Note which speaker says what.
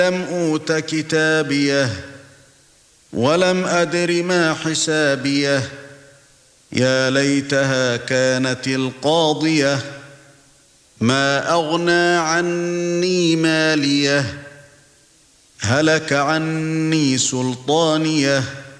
Speaker 1: لم أوت كتابيه ولم أدر ما حسابيه يا ليتها كانت القاضية ما أغنى عني ماليه هلك عني سلطانيه